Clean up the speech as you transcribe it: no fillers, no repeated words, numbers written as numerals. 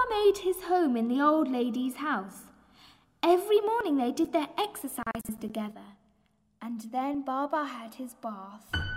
made his home in the old lady's house. Every morning they did their exercises together, and then Baba had his bath.